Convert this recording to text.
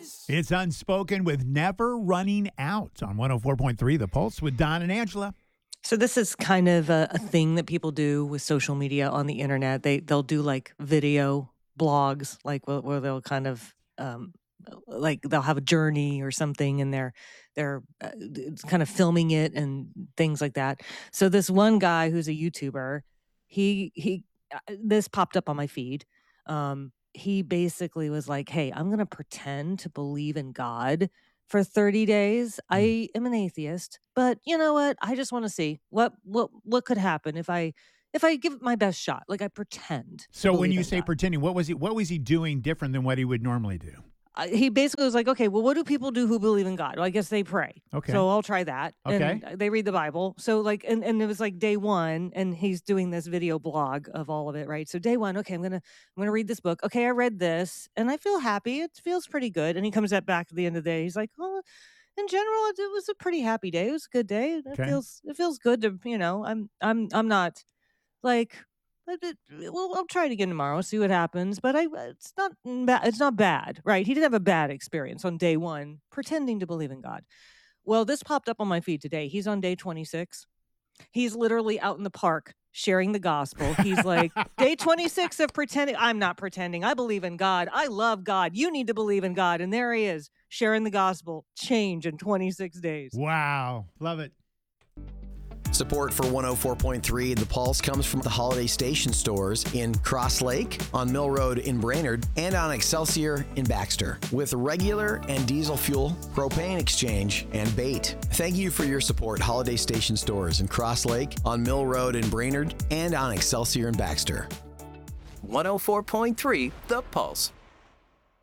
It's Unspoken with Never Running Out on 104.3 The Pulse with Don and Angela. So this is kind of a thing that people do with social media on the internet. They'll do like video blogs, like where they'll kind of like they'll have a journey or something, and they're kind of filming it and things like that. So this one guy who's a YouTuber, he this popped up on my feed. He basically was like, "Hey, I'm gonna pretend to believe in God for 30 days. I am an atheist, but you know what? I just want to see what could happen if I give it my best shot. Like I pretend to So when believe you in say God." pretending, what was he doing different than what he would normally do? He basically was like, "Okay, well, what do people do who believe in God? Well, I guess they pray. Okay. So I'll try that. Okay. And they read the Bible. So like, and it was like day one, and he's doing this video blog of all of it, right? So day one, okay, I'm gonna read this book. Okay, I read this, and I feel happy. It feels pretty good. And he comes back at the end of the day. He's like, "Oh, in general, it was a pretty happy day. It was a good day. It Okay. feels good to, I'm not like, well, I'll try it again tomorrow, see what happens. But it's not bad. It's not bad, right? He didn't have a bad experience on day one pretending to believe in God. Well, this popped up on my feed today. He's on day 26. He's literally out in the park sharing the gospel. He's like, day 26 of pretending. I'm not pretending. I believe in God. I love God. You need to believe in God. And there he is sharing the gospel. Change in 26 days. Wow. Love it. Support for 104.3 The Pulse comes from the Holiday Station stores in Cross Lake, on Mill Road in Brainerd, and on Excelsior in Baxter, with regular and diesel fuel, propane exchange, and bait. Thank you for your support, Holiday Station stores in Cross Lake, on Mill Road in Brainerd, and on Excelsior in Baxter. 104.3 The Pulse.